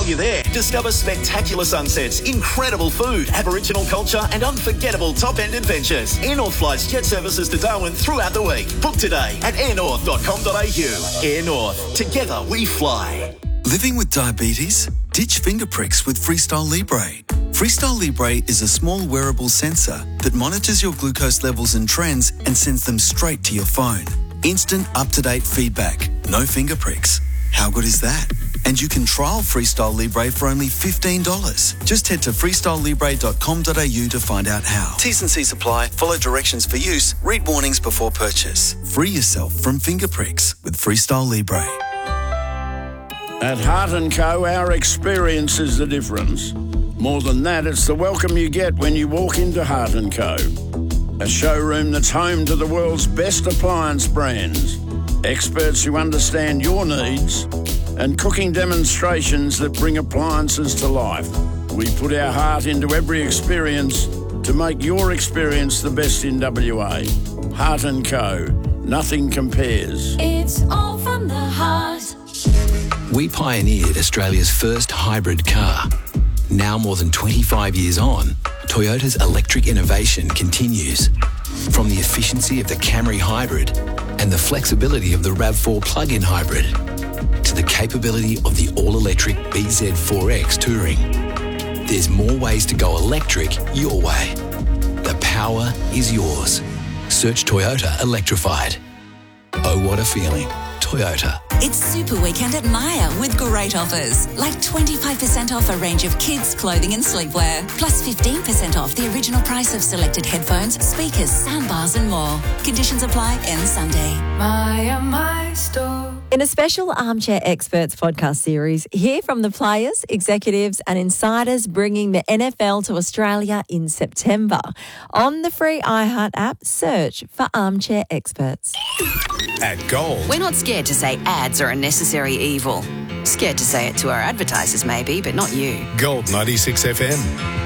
you're there, discover spectacular sunsets, incredible food, Aboriginal culture and unforgettable top-end adventures. Air North flies jet services to Darwin throughout the week. Book today at airnorth.com.au. Air North. Together we fly. Living with diabetes? Ditch finger pricks with Freestyle Libre. Freestyle Libre is a small wearable sensor that monitors your glucose levels and trends and sends them straight to your phone. Instant, up-to-date feedback. No finger pricks. How good is that? And you can trial Freestyle Libre for only $15. Just head to freestylelibre.com.au to find out how. T's and C's apply. Follow directions for use. Read warnings before purchase. Free yourself from finger pricks with Freestyle Libre. At Heart & Co, our experience is the difference. More than that, it's the welcome you get when you walk into Heart & Co. A showroom that's home to the world's best appliance brands, experts who understand your needs, and cooking demonstrations that bring appliances to life. We put our heart into every experience to make your experience the best in WA. Heart & Co. Nothing compares. It's all from the heart. We pioneered Australia's first hybrid car. Now more than 25 years on, Toyota's electric innovation continues. From the efficiency of the Camry Hybrid and the flexibility of the RAV4 plug-in hybrid to the capability of the all-electric BZ4X Touring. There's more ways to go electric your way. The power is yours. Search Toyota Electrified. Oh, what a feeling. Toyota. It's Super Weekend at Myer with great offers, like 25% off a range of kids' clothing and sleepwear, plus 15% off the original price of selected headphones, speakers, soundbars and more. Conditions apply end Sunday. Myer, my store. In a special Armchair Experts podcast series, hear from the players, executives and insiders bringing the NFL to Australia in September. On the free iHeart app, search for Armchair Experts. At Gold. We're not scared to say ads are a necessary evil. Scared to say it to our advertisers maybe, but not you. Gold 96 FM.